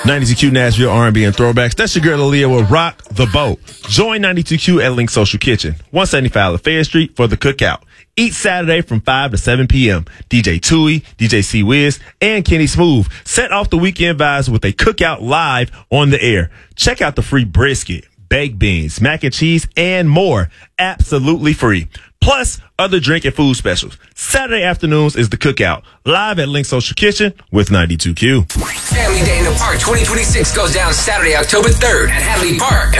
92Q Nashville R&B and Throwbacks. That's your girl Aaliyah with Rock the Boat. Join 92Q at Link Social Kitchen, 175 LaFayette Street for the cookout. Each Saturday from 5 to 7 p.m. DJ Tui, DJ C-Wiz, and Kenny Smooth set off the weekend vibes with a cookout live on the air. Check out the free brisket, baked beans, mac and cheese, and more. Absolutely free. Plus, other drink and food specials. Saturday afternoons is the cookout, live at Link Social Kitchen with 92Q. Family Day in the Park 2026 goes down Saturday, October 3rd at Hadley Park.